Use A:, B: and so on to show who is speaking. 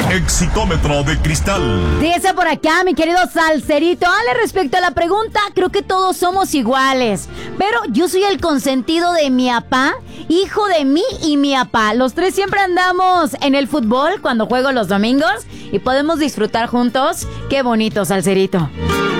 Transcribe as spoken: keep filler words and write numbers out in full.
A: Exitómetro de cristal.
B: Dice por acá, mi querido Salserito, Ale, respecto a la pregunta, creo que todos somos iguales. Pero yo soy el consentido de mi papá, hijo de mí y mi papá. Los tres siempre andamos en el fútbol cuando juego los domingos y podemos disfrutar juntos. Qué bonito, Salserito.